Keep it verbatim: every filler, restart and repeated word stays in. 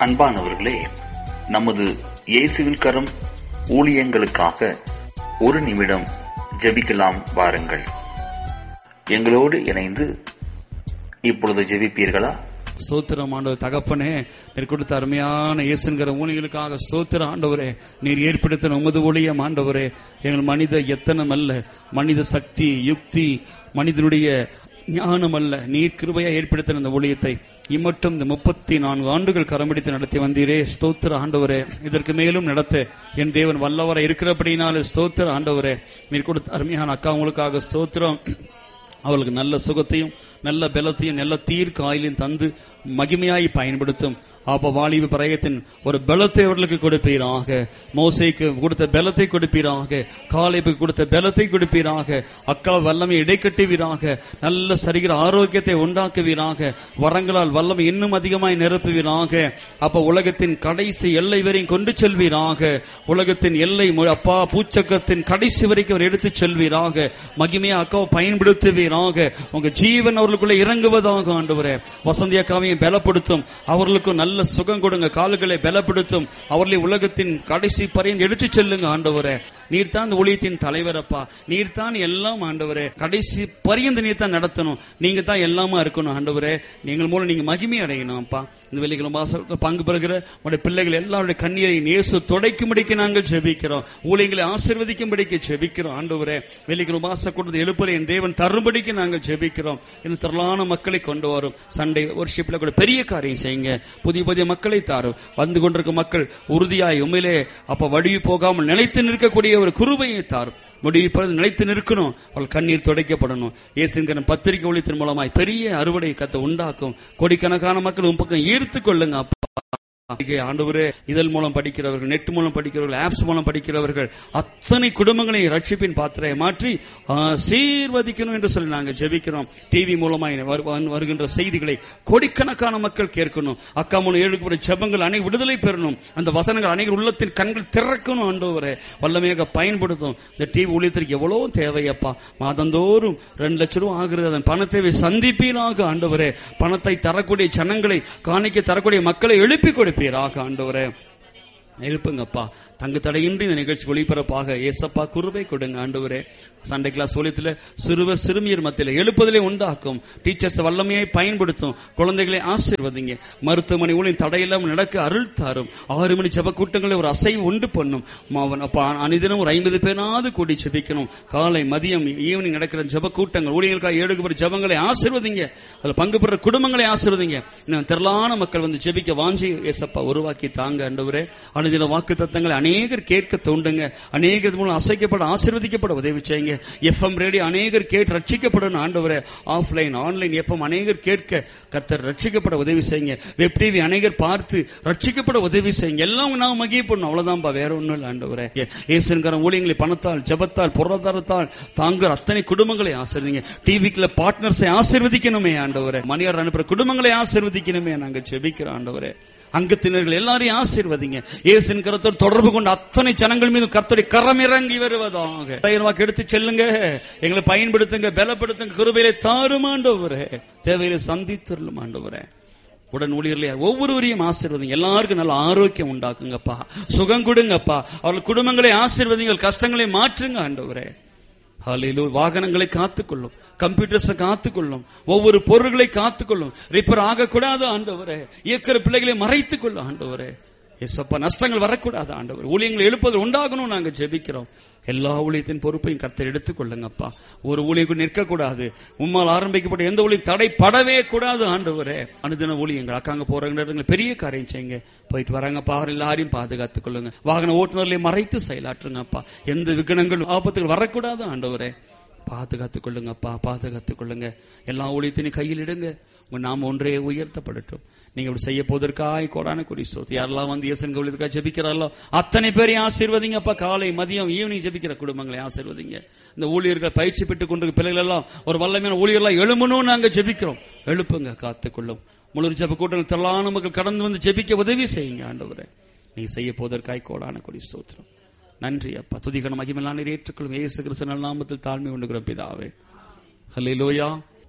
அன்பானவர்களே, நமது இயேசுவின் கரம் ஊழியங்களுக்காக ஒரு நிமிடம் ஜெபிக்கலாம் வாருங்கள். எங்களோடு இணைந்து இப்பொழுது ஜெபிப்பீர்களா? ஸ்தோத்திரம் ஆண்டவர். தகப்பனே, நீர் கொடுத்த அருமையான இயேசுங்கிற ஊழியர்களுக்காக ஸ்தோத்திர ஆண்டவரே. நீர் ஏற்படுத்தின உமது ஊழியம் ஆண்டவரே, எங்கள் மனித எத்தனம் அல்ல, மனித சக்தி யுக்தி மனிதனுடைய ஞானம் அல்ல, நீர் கிருபையா ஏற்படுத்தின இந்த ஊழியத்தை இம்மட்டும் இந்த முப்பத்தி நான்கு ஆண்டுகள் கரம்பிடித்து நடத்தி வந்தீரே. ஸ்தோத்திர ஆண்டவரே. இதற்கு மேலும் நடத்த என் தேவன் வல்லவரை இருக்கிறபடினாலே ஸ்தோத்திர ஆண்டவரே. நீர் கொடுத்த அருமையான அக்கா உங்களுக்காக ஸ்தோத்திரம். அவளுக்கு நல்ல சுகத்தையும் நல்ல பலத்தையும் நல்ல தீர்க்க ஆயிலையும் தந்து மகிமையாய் பயன்படுத்தும். அப்ப வாலிப பிரயத்தின் ஒரு பலத்தை அவர்களுக்கு கொடுப்பீராக. மோசேக்கு கொடுத்த பலத்தை கொடுப்பீராக, காலேபுக்கு கொடுத்த பலத்தை கொடுப்பீராக. அக்கா வல்லமை இடைக்கட்டுவீராக, நல்ல சரீர ஆரோக்கியத்தை உண்டாக்குவீராக, வரங்களால் வல்லமை இன்னும் அதிகமாய் நிரப்புவீராக. அப்ப உலகத்தின் கடைசி எல்லை வரையும் கொண்டு செல்வீராக. உலகத்தின் எல்லை அப்பா பூச்சக்கத்தின் கடைசி வரைக்கும் அவர் எடுத்துச் செல்வீராக. மகிமையா அக்காவை பயன்படுத்துவீராக. உங்க ஜீவன் அவர்களுக்குள்ள இறங்குவதாக ஆண்டவரே. வசந்தி அக்காவையும் பலப்படுத்தும், அவர்களுக்கும் நல்ல சுகம் கொடுங்க, கால்களை பலப்படுத்தும், அவர்களை உலகத்தின் கடைசி பறையும் எடுத்து செல்லுங்க ஆண்டவரே. நீர் தான் ஊழியத்தின் தலைவரப்பா, நீர் தான் எல்லாம் ஆண்டவரே. கடைசி பரியந்து நீர் தான் நடத்தணும், நீங்க தான் எல்லாமா இருக்கணும் ஆண்டவரே. நீங்கள் மூலம் நீங்க மகிமை அடையணும் அப்பா. இந்த வெள்ளிக்கிழமை வாசல் பங்கு பெறுகிற உடைய பிள்ளைகள் எல்லாருடைய கண்ணீரை இயேசு துடைக்கும்படிக்கு நாங்கள் ஜெபிக்கிறோம். ஊழியங்களை ஆசீர்வதிக்கும்படிக்கு ஜெபிக்கிறோம் ஆண்டவரே. வெள்ளிக்கிழமை வாசல் கொடுத்து எழுப்புற என் தேவன் தரும்படிக்கு நாங்கள் ஜெபிக்கிறோம். இன்னும் திரளான மக்களை கொண்டு வரும். சண்டே வர்ஷிப்ல கூட பெரிய காரியம் செய்யுங்க. புதிய புதிய மக்களை தாரும். வந்து கொண்டிருக்கும் மக்கள் உறுதியாய் உண்மையிலே அப்ப வடிவு போகாமல் நிலைத்து நிற்கக்கூடிய ஒரு கிருபையை தாரும். முடிவு நிலைத்து நிற்கணும், அவள் கண்ணீர் துடைக்கப்படணும். இயேசுவின் பத்திரிகை ஒளித்தின் மூலமாய் பெரிய அறுவடை கத்தை உண்டாக்கும். கோடிக்கணக்கான மக்கள் உன் பக்கம் ஈர்த்து கொள்ளுங்க அப்பா. ஆண்டவரே, இதழ் மூலம் படிக்கிறவர்கள், நெட் மூலம் படிக்கிறவர்கள், ஆப்ஸ் மூலம் படிக்கிறவர்கள் அத்தனை குடும்பங்களை ரட்சிப்பின் பாத்திரையை மாற்றி ஆசீர்வதிக்கணும் என்று சொல்லி நாங்கள் ஜெபிக்கிறோம். டிவி மூலமாய் வருகின்ற செய்திகளை கோடிக்கணக்கான மக்கள் கேட்கணும். அக்கா மூலம் எழுக்கப்பட்ட ஜெபங்கள் அனைவரும் விடுதலை பெறணும். அந்த வசனங்கள் அனைவரும் உள்ளத்தின் கண்கள் திறக்கணும் ஆண்டவரே. வல்லமையாக பயன்படுத்தும். இந்த டிவி ஊழியத்திற்கு எவ்வளவு தேவையப்பா. மாதந்தோறும் ரெண்டு லட்சம் ரூபாய் ஆகிறது. அதன் பண தேவை சந்திப்பீராக ஆண்டவரே. பணத்தை தரக்கூடிய ஜனங்களை, காணிக்க தரக்கூடிய மக்களை எழுப்பி கொடுப்பீராக ஆண்டவரே. எழுப்புங்கப்பா. தங்கு தடையின்றி இந்த நிகழ்ச்சி ஒளிபரப்பாக ஏசப்பா குருபை கொடுங்க ஆண்டவரே. சண்டே கிளாஸ் ஒலித்துல சிறுவர் சிறுமியர் மத்தியில் எழுப்புதலை உண்டாக்கும். டீச்சர்ஸ் வல்லமையை பயன்படுத்தும். குழந்தைகளை ஆசீர்வதிங்க. மருத்துவமனை ஊழியம் தடையில்லாமல் நடக்க அருள் தாரும். ஆறு மணி ஜெப கூட்டங்களை ஒரு அசைவு உண்டு பண்ணும். அனிதினம் ஒரு ஐம்பது பேராவது கூடி ஜெபிக்கணும். காலை மதியம் ஈவினிங் நடக்கிற ஜெப கூட்டங்கள் ஊழியர்களுக்காக ஏழுகிற ஜெபங்களை ஆசீர்வதிங்க. அதில் பங்கு பெற குடும்பங்களை ஆசீர்வதிங்க. இன்னும் திரளான மக்கள் வந்து ஜெபிக்க வாஞ்சி ஏசப்பா உருவாக்கி தாங்க ஆண்டவரே. அனுதின வாக்கு தத்தங்களை அநேகர் கேட்க தோண்டுங்க. அநேகர் மூலம் அசைக்கப்பட ஆசீர்வதிக்கப்பட உதவி செய்யுங்க. எஃப்எம் ரேடியோ அநேகர் கேட்டு ரட்சிக்கப்படணும் ஆண்டவரே. ஆஃப்லைன் ஆன்லைன் எஃப்எம் அநேகர் கேட்க கர்த்தர் ரட்சிக்கப்பட உதவி செய்யுங்க. வெப் டிவி அநேகர் பார்த்து ரட்சிக்கப்பட உதவி செய்யுங்க. எல்லாம் நான் மகிழ் பண்ணும், அவ்வளவுதான்பா, வேற ஒன்றும் இல்லை ஆண்டவரே. இயேசுவின் ஊழியங்களை பணத்தால் ஜெபத்தால் பொருளாதாரத்தால் தாங்குற அத்தனை குடும்பங்களை ஆசீர்வதிங்க. டிவிக்குள்ள பார்ட்னர்ஸை ஆசீர்வதிக்கணுமே ஆண்டவரே. மணியார் அனுப்புற குடும்பங்களை ஆசீர்வதிக்கணுமே நாங்கள் ஜெபிக்கிறோம் ஆண்டவரே. அங்கத்தினர்கள் எல்லாரையும் ஆசீர்வதிங்க. இயேசுவின் கரத்தோடு தொடர்பு கொண்ட அத்தனை ஜனங்கள் மீது கர்த்தருடைய கரம் இறங்கி வருவதாக. எடுத்து செல்லுங்க, எங்களை பயன்படுத்துங்க, பலப்படுத்துங்க, கிருபையிலே தாரும் ஆண்டவரே. தேவையிலே சந்தித்தருளும் ஆண்டவரே. உடன் ஊழியர்களே ஒவ்வொருவரையும் ஆசீர்வதிங்க. எல்லாருக்கும் நல்ல ஆரோக்கியம் உண்டாக்குங்கப்பா, சுகம் கொடுங்கப்பா. அவர்கள் குடும்பங்களை ஆசீர்வதிங்க, கஷ்டங்களை மாற்றுங்க ஆண்டவரே. ஹல்லேலூயா. வாகனங்களை காத்துக்கொள்ளும், கம்ப்யூட்டர்ஸை காத்துக்கொள்ளும், ஒவ்வொரு பொருள்களை காத்துக்கொள்ளும். ரிப்பேர் ஆகக்கூடாது ஆண்டவரே. இயக்கிற பிள்ளைகளை மறைத்துக் கொள்ளும் ஆண்டவரே. ஏசப்பா, நஷ்டங்கள் வரக்கூடாது ஆண்டவர். ஊழியங்களை எழுப்புதல் உண்டாகணும் நாங்கள் ஜெபிக்கிறோம். எல்லா ஊழியத்தின் பொறுப்பையும் கர்த்தர் எடுத்துக் கொள்ளுங்கப்பா. ஒரு ஊழியர்கள் நிற்கக்கூடாது. உம்மால் ஆரம்பிக்கப்பட்ட எந்த ஊழியம் தடைப்படவே கூடாது ஆண்டவரே. அனுதின ஊழியங்கள் அக்காங்க போறாங்க, பெரிய காரியம் செய்யுங்க. போயிட்டு வராங்கப்பா, எல்லாரையும் பாதுகாத்துக் கொள்ளுங்க. வாகன ஓட்டுநர்களை மறைத்து செயலாற்றுங்கப்பா. எந்த விகனங்கள் ஆபத்துகள் வரக்கூடாது ஆண்டவரே. பாதுகாத்துக் கொள்ளுங்கப்பா, பாதுகாத்துக் கொள்ளுங்க. எல்லா ஊழியத்தினையும் கையில் இடுங்க. உங்க நாம ஒன்றே உயர்த்தப்படட்டும். நீங்க இப்படி செய்ய போவதற்காக கோடான கொடி ஸ்தோத்திரம். யாரெல்லாம் வந்து இயேசுவின் ஊழியத்துக்காக ஜெபிக்கிறாரோ அத்தனை பேரையும் ஆசீர்வதிங்கப்பா. காலை மதியம் ஈவினிங் ஜெபிக்கிற குடும்பங்களை ஆசீர்வதிங்க. இந்த ஊழியர்கள் பயிற்சி பெற்றுக் கொண்டிருக்க பிள்ளைகள் எல்லாம் ஒரு வல்லமையான ஊழியர்களாக எழுமணும் நாங்க ஜெபிக்கிறோம். எழுப்புங்க, காத்துக்கொள்ளும். முழு ஜெப கூட்டங்கள் திரளான மக்கள் கடந்து வந்து ஜெபிக்க உதவி செய்யுங்க ஆண்டவரே. நீங்க செய்ய போவதற்காக கோடான கொடி ஸ்தோத்திரம். நன்றி அப்பா. துதிகன மகிமையான ஏற்றுக்கொள்ளும் இயேசு கிறிஸ்து நாமத்தில் தாழ்மை உண்டுகிறோம் பிதாவே. ஹல்லேலூயா.